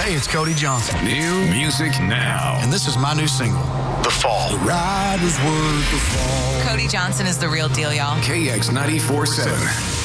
Hey, it's Cody Johnson. New music now. And this is my new single, The Fall. The ride is worth the fall. Cody Johnson is the real deal, y'all. KX 94.7.